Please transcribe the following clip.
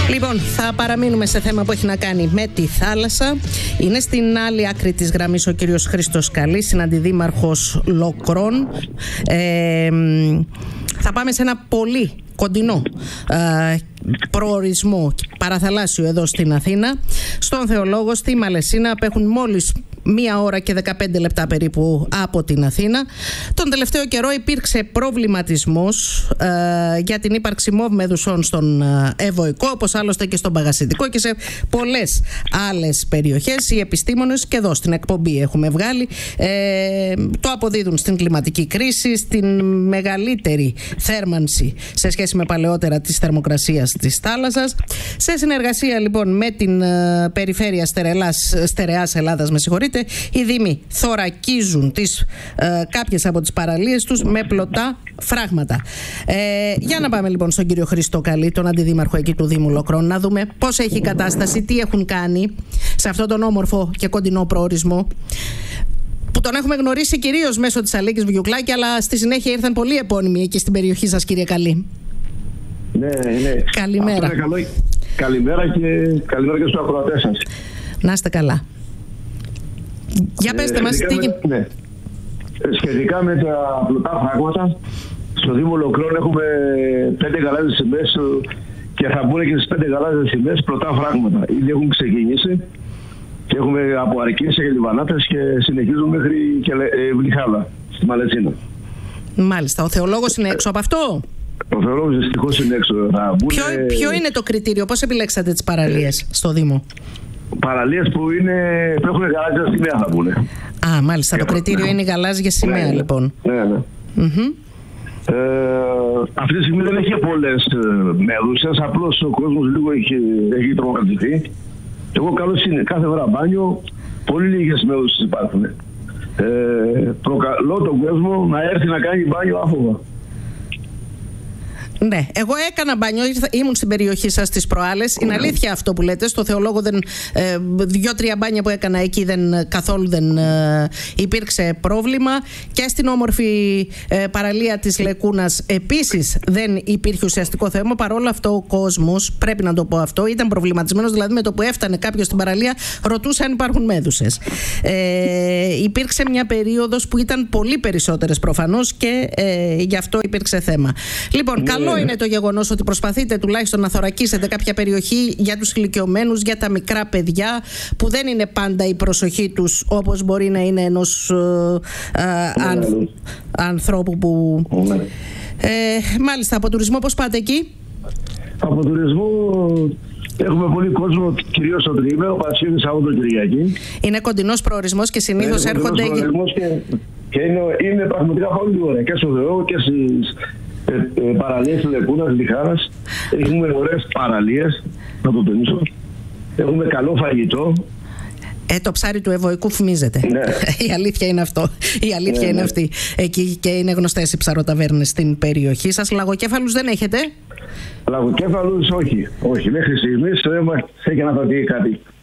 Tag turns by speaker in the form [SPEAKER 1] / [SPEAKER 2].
[SPEAKER 1] Λοιπόν, θα παραμείνουμε σε θέμα που έχει να κάνει με τη θάλασσα. Είναι στην άλλη άκρη της γραμμής ο κύριος Χρήστος Καλής, συναντιδήμαρχος Λοκρών. Θα πάμε σε ένα πολύ κοντινό προορισμό παραθαλάσσιο εδώ στην Αθήνα, στον Θεολόγο, στη Μαλαισίνα. Απέχουν μόλις 1 ώρα και 15 λεπτά περίπου από την Αθήνα. Τον τελευταίο καιρό υπήρξε προβληματισμός για την ύπαρξη μοβ μεδουσών στον Ευωικό, όπως άλλωστε και στον Παγασιτικό και σε πολλές άλλες περιοχές. Οι επιστήμονες, και εδώ στην εκπομπή έχουμε βγάλει, το αποδίδουν στην κλιματική κρίση, στην μεγαλύτερη θέρμανση σε σχέση με παλαιότερα της θερμοκρασίας της θάλασσας. Σε συνεργασία λοιπόν με την περιφέρεια Στερεάς Ελλάδας, οι δήμοι θωρακίζουν κάποιες από τις παραλίες τους με πλωτά φράγματα. Για να πάμε λοιπόν στον κύριο Χρήστο Καλή, τον αντιδήμαρχο εκεί του Δήμου Λοκρών, να δούμε πώς έχει η κατάσταση, τι έχουν κάνει σε αυτόν τον όμορφο και κοντινό προορισμό, που τον έχουμε γνωρίσει κυρίως μέσω της Αλίκης Βιουκλάκη, αλλά στη συνέχεια ήρθαν πολλοί επώνυμοι εκεί στην περιοχή σας, κύριε Καλή.
[SPEAKER 2] Ναι.
[SPEAKER 1] Καλημέρα.
[SPEAKER 2] Καλημέρα και στους ακροατές σας.
[SPEAKER 1] Να είστε καλά. Για πέστε μας τι γίνεται.
[SPEAKER 2] Σχετικά με τα πλωτά φράγματα, στο Δήμο Λοκρών έχουμε 5 γαλάζιες σημαίες και θα μπουν και στις 5 γαλάζιες σημαίες πλωτά φράγματα. Ήδη έχουν ξεκινήσει και έχουμε από Αρκίνες και Λιβανάτες και συνεχίζουμε μέχρι και Βλυχάδα στη Μαλαισίνα.
[SPEAKER 1] Μάλιστα. Ο Θεολόγος είναι έξω από αυτό?
[SPEAKER 2] Ο Θεολόγος δυστυχώς είναι έξω.
[SPEAKER 1] Ποιο είναι το κριτήριο, πώς επιλέξατε τις παραλίες στο Δήμο?
[SPEAKER 2] Παραλίες που έχουν γαλάζια σημαία θα πούνε.
[SPEAKER 1] Α, μάλιστα. Το κριτήριο είναι η γαλάζια σημαία, λοιπόν.
[SPEAKER 2] Ναι. Αυτή τη στιγμή δεν έχει πολλές μέδουσες, απλώς ο κόσμος λίγο έχει τρομοκρατηθεί. Εγώ καλώς είναι κάθε φορά μπάνιο, πολύ λίγες μέδουσες υπάρχουν. Προκαλώ τον κόσμο να έρθει να κάνει μπάνιο άφοβα.
[SPEAKER 1] Ναι, εγώ έκανα μπάνιο, ήμουν στην περιοχή σας τις προάλλες. Είναι αλήθεια αυτό που λέτε. Στο Θεολόγο 2-3 μπάνια που έκανα εκεί καθόλου δεν υπήρξε πρόβλημα. Και στην όμορφη παραλία της Λεκούνας επίσης δεν υπήρχε ουσιαστικό θέμα. Παρόλο αυτό ο κόσμος, πρέπει να το πω αυτό, ήταν προβληματισμένος. Δηλαδή με το που έφτανε κάποιος στην παραλία ρωτούσε αν υπάρχουν μέδουσες. Υπήρξε μια περίοδος που ήταν πολύ περισσότερες προφανώς και γι' αυτό υπήρξε θέμα. Λοιπόν, καλό είναι το γεγονός ότι προσπαθείτε τουλάχιστον να θωρακίσετε κάποια περιοχή για τους ηλικιωμένους, για τα μικρά παιδιά, που δεν είναι πάντα η προσοχή τους όπως μπορεί να είναι ενός ανθρώπου που... Μάλιστα, από τουρισμό πώς πάτε εκεί?
[SPEAKER 2] Από τουρισμό έχουμε πολύ κόσμο, κυρίως στο τριήμερο, Παρασκευή, Σαββατοκυριακή.
[SPEAKER 1] Είναι κοντινός προορισμός και συνήθως έρχονται...
[SPEAKER 2] Και είναι πραγματικά πολύ ωραία και στο Θεό και στις παραλίες της Λεκούνας, Λιχάρας. Έχουμε ωραίες παραλίες, να το τονίσω. Έχουμε καλό φαγητό.
[SPEAKER 1] Το ψάρι του Ευωικού φημίζεται. Ναι. Η αλήθεια είναι αυτό. Η αλήθεια είναι αυτή. Εκεί και είναι γνωστές οι ψαροταβέρνες στην περιοχή σας. Λαγοκέφαλους δεν έχετε?
[SPEAKER 2] Λαγοκέφαλους όχι. Μέχρι στιγμής δεν μας έχει αναφερθεί κάτι.